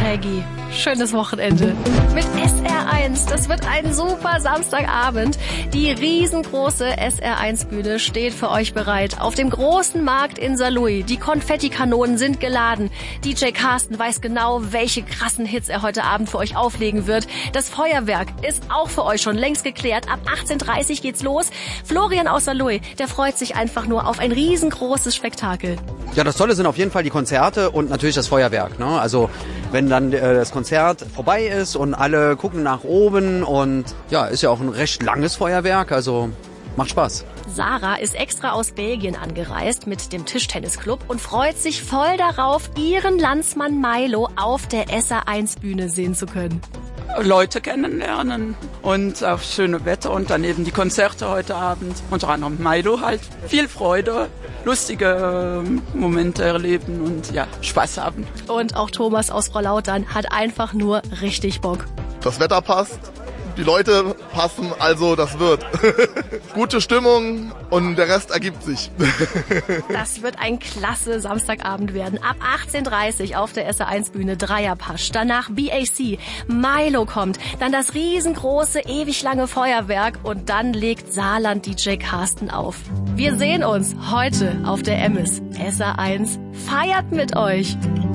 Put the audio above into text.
Peggy. Schönes Wochenende mit SR1. Das wird ein super Samstagabend. Die riesengroße SR1-Bühne steht für euch bereit. Auf dem großen Markt in Saarlouis. Die Konfettikanonen sind geladen. DJ Carsten weiß genau, welche krassen Hits er heute Abend für euch auflegen wird. Das Feuerwerk ist auch für euch schon längst geklärt. Ab 18:30 Uhr geht's los. Florian aus Saarlouis, der freut sich einfach nur auf ein riesengroßes Spektakel. Ja, das Tolle sind auf jeden Fall die Konzerte und natürlich das Feuerwerk, ne? Also wenn dann das Konzert vorbei ist und alle gucken nach oben und ja, ist ja auch ein recht langes Feuerwerk, also macht Spaß. Sarah ist extra aus Belgien angereist mit dem Tischtennisclub und freut sich voll darauf, ihren Landsmann Milo auf der SR1-Bühne sehen zu können. Leute kennenlernen und auf schöne Wetter und daneben die Konzerte heute Abend. Unter anderem Milo halt. Viel Freude, lustige Momente erleben und ja, Spaß haben. Und auch Thomas aus Frohlautern hat einfach nur richtig Bock. Das Wetter passt, die Leute passen, also das wird. Gute Stimmung und der Rest ergibt sich. Das wird ein klasse Samstagabend werden. Ab 18:30 Uhr auf der SR1-Bühne Dreierpasch. Danach BAC, Milo kommt, dann das riesengroße, ewig lange Feuerwerk und dann legt Saarland-DJ Carsten auf. Wir sehen uns heute auf der Emmis. SR1 feiert mit euch.